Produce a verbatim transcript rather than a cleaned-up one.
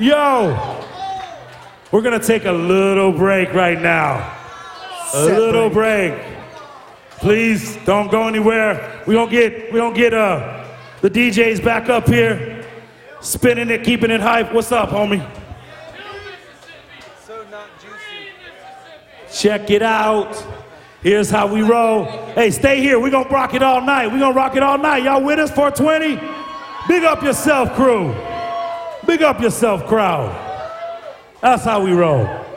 Yo, we're gonna take a little break right now. A Set little break. Please don't go anywhere. We gonna get we gonna get uh the D Js back up here, spinning it, keeping it hype. What's up, homie? So not juicy. Check it out. Here's how we roll. Hey, stay here. We gonna rock it all night. We gonna rock it all night. Y'all with us? four twenty? Big up yourself, crew. Big up yourself, crowd. That's how we roll.